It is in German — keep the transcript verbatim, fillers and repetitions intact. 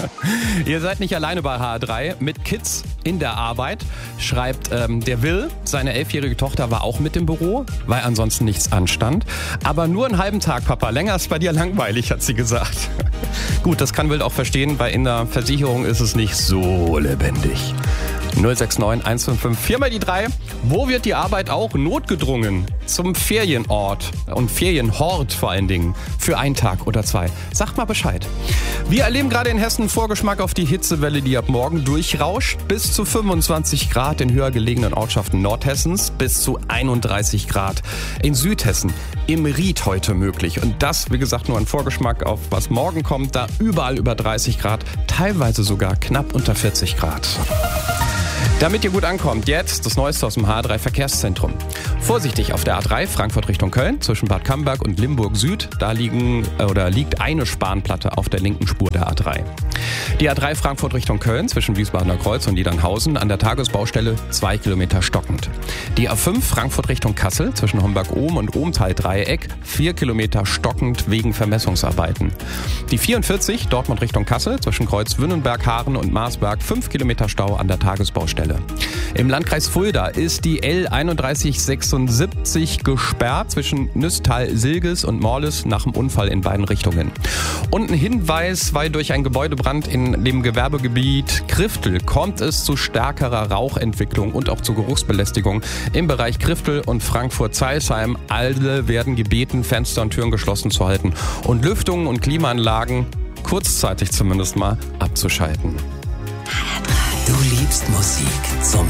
Ihr seid nicht alleine bei H R drei. Mit Kids in der Arbeit schreibt ähm, der Will, seine elfjährige Tochter war auch mit im Büro, weil ansonsten nichts anstand. Aber nur einen halben Tag, Papa. Länger ist bei dir langweilig, hat sie gesagt. Gut, das kann Will auch verstehen, weil in der Versicherung ist es nicht so lebendig. null sechs neun eins fünf fünf vier mal die drei. Wo wird die Arbeit auch notgedrungen? Zum Ferienort und Ferienhort vor allen Dingen. Für einen Tag oder zwei. Sagt mal Bescheid. Wir erleben gerade in Hessen Vorgeschmack auf die Hitzewelle, die ab morgen durchrauscht. Bis zu fünfundzwanzig Grad in höher gelegenen Ortschaften Nordhessens. Bis zu einunddreißig Grad in Südhessen. Im Ried heute möglich. Und das, wie gesagt, nur ein Vorgeschmack auf was morgen kommt. Da überall über dreißig Grad. Teilweise sogar knapp unter vierzig Grad. Damit ihr gut ankommt, jetzt das Neueste aus dem H R drei Verkehrszentrum. Vorsichtig auf der A drei Frankfurt Richtung Köln zwischen Bad Camberg und Limburg Süd. Da liegen oder liegt eine Spanplatte auf der linken Spur der A drei. Die A drei Frankfurt Richtung Köln zwischen Wiesbadener Kreuz und Niedernhausen an der Tagesbaustelle zwei Kilometer stockend. Die A fünf Frankfurt Richtung Kassel zwischen Homberg-Ohm und Ohmtal-Dreieck vier Kilometer stockend wegen Vermessungsarbeiten. Die vierundvierzig Dortmund Richtung Kassel zwischen Kreuz Wünnenberg-Haaren und Marsberg fünf Kilometer Stau an der Tagesbaustelle. Im Landkreis Fulda ist die L einunddreißig sechsundsiebzig gesperrt zwischen Nüstal-Silges und Morles nach dem Unfall in beiden Richtungen. Und ein Hinweis, weil durch ein Gebäudebrand in dem Gewerbegebiet Kriftel kommt es zu stärkerer Rauchentwicklung und auch zu Geruchsbelästigung im Bereich Kriftel und Frankfurt-Zeilsheim. Alle werden gebeten, Fenster und Türen geschlossen zu halten und Lüftungen und Klimaanlagen kurzzeitig zumindest mal abzuschalten. Du liebst Musik zum